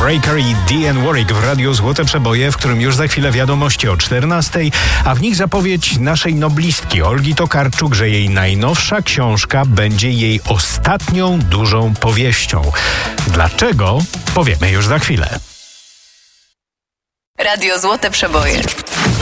Breaker i Dionne Warwick w Radiu Złote Przeboje, w którym już za chwilę wiadomości o 14:00, a w nich zapowiedź naszej noblistki Olgi Tokarczuk, że jej najnowsza książka będzie jej ostatnią dużą powieścią. Dlaczego? Powiemy już za chwilę. Radio Złote Przeboje.